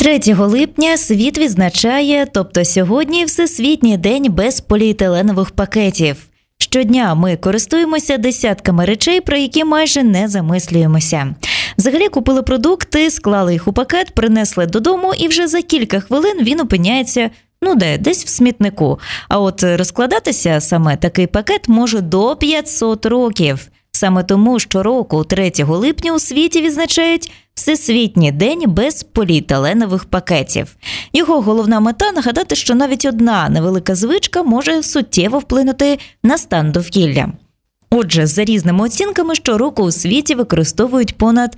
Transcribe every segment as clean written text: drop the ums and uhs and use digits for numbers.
3 липня світ відзначає, тобто сьогодні, Всесвітній день без поліетиленових пакетів. Щодня ми користуємося десятками речей, про які майже не замислюємося. Взагалі купили продукти, склали їх у пакет, принесли додому і вже за кілька хвилин він опиняється, десь в смітнику. А от розкладатися саме такий пакет може до 500 років. Саме тому щороку, 3 липня, у світі відзначають Всесвітній день без поліетиленових пакетів. Його головна мета – нагадати, що навіть одна невелика звичка може суттєво вплинути на стан довкілля. Отже, за різними оцінками, щороку у світі використовують понад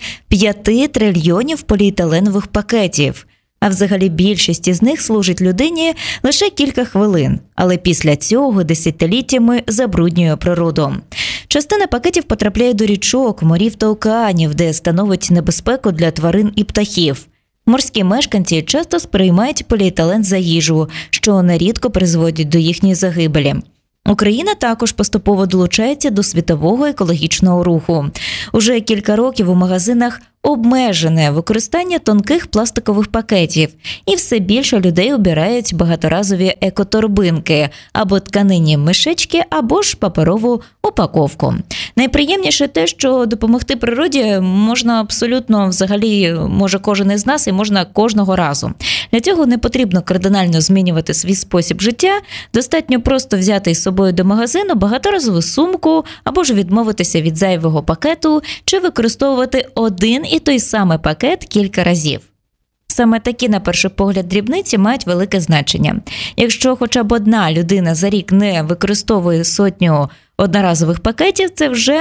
5 трильйонів поліетиленових пакетів. А взагалі більшість із них служить людині лише кілька хвилин, але після цього десятиліттями забруднює природу. Частина пакетів потрапляє до річок, морів та океанів, де становить небезпеку для тварин і птахів. Морські мешканці часто сприймають поліетилен за їжу, що нерідко призводить до їхньої загибелі. Україна також поступово долучається до світового екологічного руху. Уже кілька років у магазинах обмежене використання тонких пластикових пакетів, і все більше людей обирають багаторазові екоторбинки або тканинні мішечки, або ж паперову упаковку. Найприємніше те, що допомогти природі можна абсолютно, взагалі, може кожен із нас і можна кожного разу. Для цього не потрібно кардинально змінювати свій спосіб життя, достатньо просто взяти із собою до магазину багаторазову сумку або ж відмовитися від зайвого пакету чи використовувати один і той самий пакет кілька разів. Саме такі, на перший погляд, дрібниці мають велике значення. Якщо хоча б одна людина за рік не використовує 100 одноразових пакетів, це вже,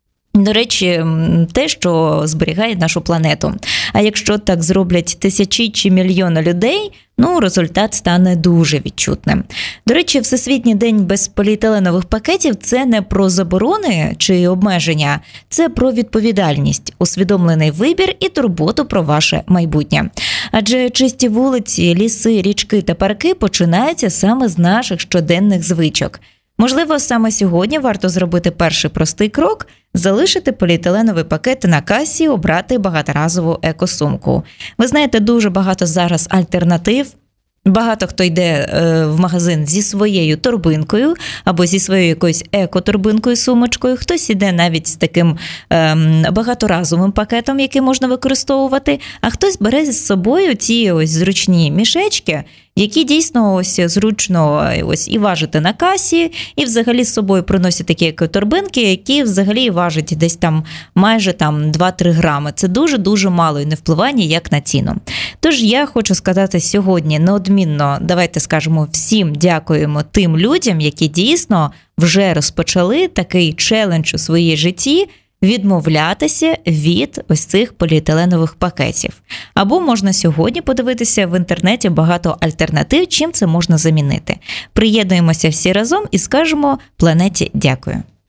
до речі, те, що зберігає нашу планету. А якщо так зроблять тисячі чи мільйони людей, результат стане дуже відчутним. До речі, Всесвітній день без поліетиленових пакетів – це не про заборони чи обмеження, це про відповідальність, усвідомлений вибір і турботу про ваше майбутнє. Адже чисті вулиці, ліси, річки та парки починаються саме з наших щоденних звичок. Можливо, саме сьогодні варто зробити перший простий крок – залишити поліетиленовий пакет на касі, обрати багаторазову екосумку. Ви знаєте, дуже багато зараз альтернатив. Багато хто йде в магазин зі своєю торбинкою або зі своєю якоюсь екоторбинкою, сумочкою. Хтось іде навіть з таким багаторазовим пакетом, який можна використовувати, а хтось бере з собою ці ось зручні мішечки, які дійсно ось зручно ось і важити на касі, і взагалі з собою приносять такі екоторбинки, які взагалі важать десь майже 2-3 грами. Це дуже-дуже мало і не впливає ніяк на ціну. Тож я хочу сказати сьогодні неодмінно, давайте скажемо всім дякуємо тим людям, які дійсно вже розпочали такий челендж у своїй житті – відмовлятися від ось цих поліетиленових пакетів. Або можна сьогодні подивитися в інтернеті багато альтернатив, чим це можна замінити. Приєднуємося всі разом і скажемо планеті дякую.